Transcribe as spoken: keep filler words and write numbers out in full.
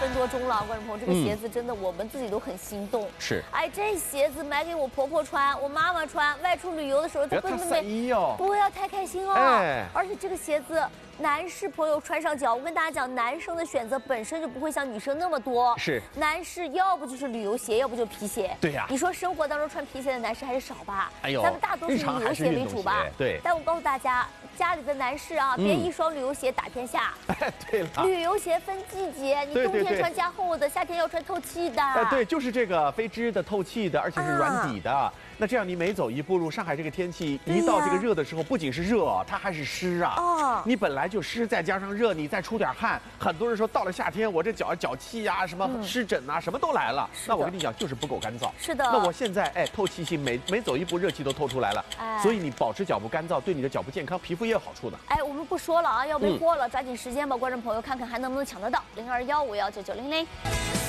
分多钟了，观众朋友，这个鞋子真的我们自己都很心动。 是， 哎，这鞋子买给我婆婆穿，我妈妈穿，外出旅游的时候， 别太晒衣哦， 不要太开心哦。 哎， 而且这个鞋子。 男士朋友穿上脚，我跟大家讲，男生的选择本身就不会像女生那么多。 是， 男士要不就是旅游鞋，要不就皮鞋。 对呀， 你说生活当中穿皮鞋的男士还是少吧？ 哎呦， 咱们大多数以旅游鞋为主吧。 对。 但我告诉大家，家里的男士啊，别一双旅游鞋打天下。 哎，对了， 旅游鞋分季节，你冬天穿加厚的，夏天要穿透气的。 哎，对，就是这个非织的、透气的，而且是软底的。那这样你每走一步路，上海这个天气一到这个热的时候，不仅是热，它还是湿啊。哦。你本来就湿，再加上热，你再出点汗，很多人说到了夏天，我这脚脚气呀、什么湿疹啊，什么都来了。那我跟你讲，就是不够干燥。 是的。 那我现在哎，透气性每每走一步，热气都透出来了。哎。所以你保持脚部干燥，对你的脚部健康、皮肤也有好处的。 哎，我们不说了啊，要没货了，抓紧时间吧，观众朋友，看看还能不能抢得到零二幺五幺九九零零。